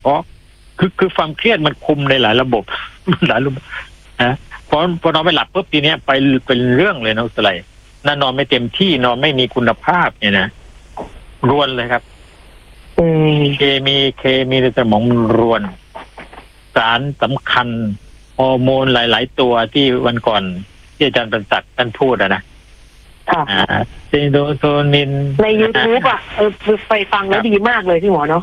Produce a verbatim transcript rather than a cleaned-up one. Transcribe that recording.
อ๋อคือคือความเครียดมันคุมในหลายระบบ หลายระบบนะพอพอนอนไม่หลับปุ๊บทีเนี้ยไปเป็นเรื่องเลยนะอะไรนั่นนอนไม่เต็มที่นอนไม่มีคุณภาพเนี่ยนะรวนเลยครับอืมเคมีเคมีในสมองมันรวน สารสำคัญฮอร์โมนหลาย ๆ ตัวที่วันก่อนที่อาจารย์บรรษักท่านพูดอะนะค่ะอ่าเซโรโทนินใน YouTube อ่ะเออไปฟังแล้วดีมากเลยพี่หมอเนาะ